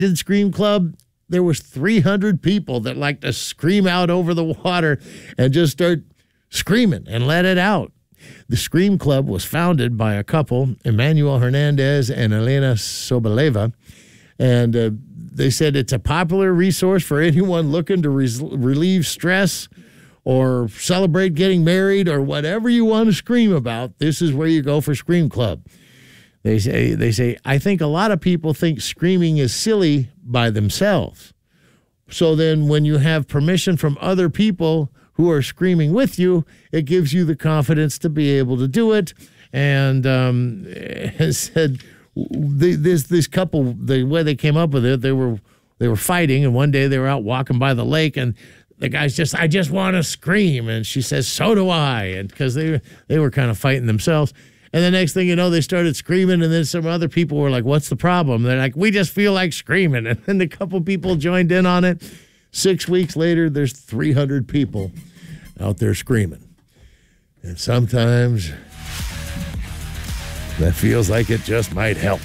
in Scream Club, there was 300 people that like to scream out over the water and just start screaming and let it out. The Scream Club was founded by a couple, Emmanuel Hernandez and Elena Soboleva, and they said it's a popular resource for anyone looking to relieve stress or celebrate getting married or whatever you want to scream about. This is where you go for Scream Club. They say, I think a lot of people think screaming is silly by themselves. So then when you have permission from other people who are screaming with you, it gives you the confidence to be able to do it. And said this couple, the way they came up with it, they were fighting, and one day they were out walking by the lake, and the guy's I just want to scream, and she says, so do I, and because they were kind of fighting themselves. And the next thing you know, they started screaming, and then some other people were like, what's the problem? They're like, we just feel like screaming. And then a couple people joined in on it. 6 weeks later, there's 300 people out there screaming. And sometimes that feels like it just might help.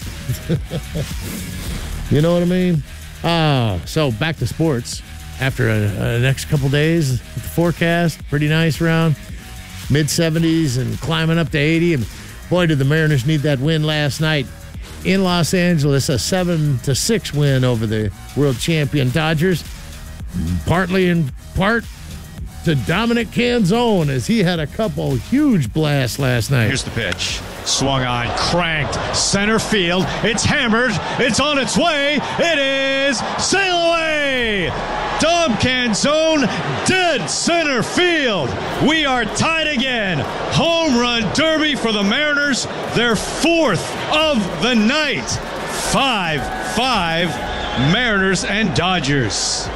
You know what I mean? So back to sports. After a next couple days, the forecast, pretty nice around mid-70s and climbing up to 80. And boy, did the Mariners need that win last night in Los Angeles, a 7-6 win over the world champion Dodgers, partly in part to Dominic Canzone, as he had a couple huge blasts last night. Here's the pitch. Swung on, cranked, center field. It's hammered. It's on its way. It is sail away. Dom Canzone, dead center field. We are tied again. Home run derby for the Mariners. Their fourth of the night. 5-5 Mariners and Dodgers.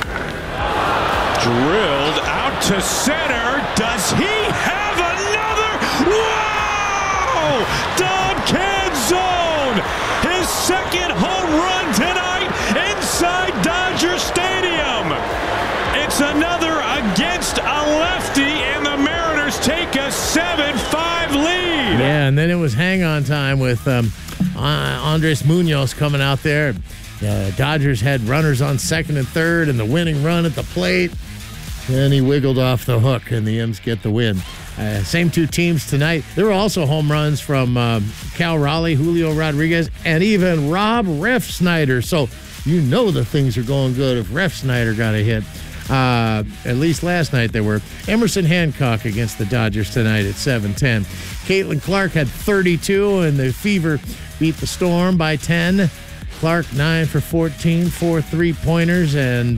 Drilled out to center. Does he have another? Wow! Dom Canzone, his second home run tonight inside Dodger Stadium. It's another against a lefty, and the Mariners take a 7-5 lead. Yeah, and then it was hang-on time with Andres Munoz coming out there. Dodgers had runners on second and third, and the winning run at the plate. And he wiggled off the hook, and the M's get the win. Same two teams tonight. There were also home runs from Cal Raleigh, Julio Rodriguez, and even Rob Refsnyder. So you know the things are going good if Refsnyder got a hit. At least last night there were. Emerson Hancock against the Dodgers tonight at 7-10. Caitlin Clark had 32, and the Fever beat the Storm by 10. Clark 9 for 14, 4 3-pointers, and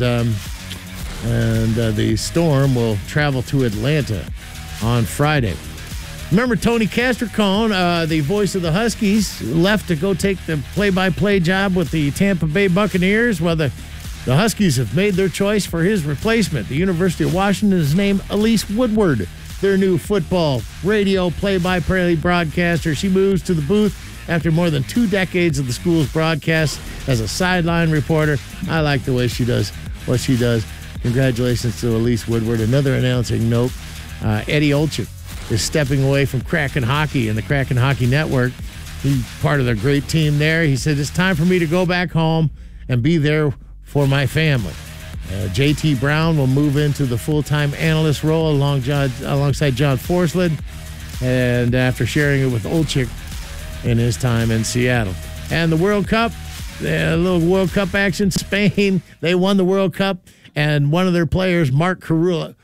the Storm will travel to Atlanta on Friday. Remember Tony Castricone, the voice of the Huskies, left to go take the play-by-play job with the Tampa Bay Buccaneers? Well, the Huskies have made their choice for his replacement. The University of Washington has named Elise Woodward their new football radio play-by-play broadcaster. She moves to the booth after more than 2 decades of the school's broadcast as a sideline reporter. I like the way she does what she does. Congratulations to Elise Woodward. Another announcing note, Eddie Olczyk is stepping away from Kraken Hockey and the Kraken Hockey Network. He's part of the great team there. He said, it's time for me to go back home and be there for my family. J.T. Brown will move into the full-time analyst role alongside John Forslund, and after sharing it with Olczyk in his time in Seattle. And the World Cup, a little World Cup action. Spain, they won the World Cup, and one of their players, Mark Cucurella,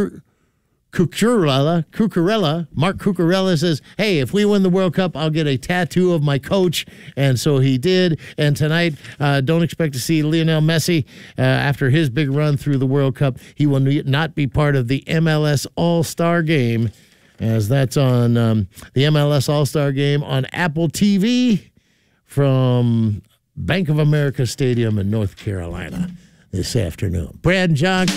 says, hey, if we win the World Cup, I'll get a tattoo of my coach. And so he did. And tonight, don't expect to see Lionel Messi after his big run through the World Cup. He will not be part of the MLS All-Star Game, as that's on the MLS All-Star Game on Apple TV from Bank of America Stadium in North Carolina this afternoon. Brad and John.